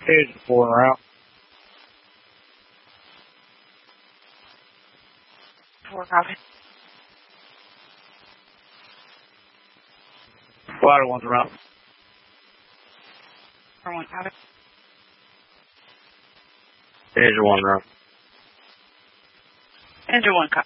Engine 4 route. 4 copy. Flight 1's route. 4-1 copy. Engine 1 route. Engine 1 copy.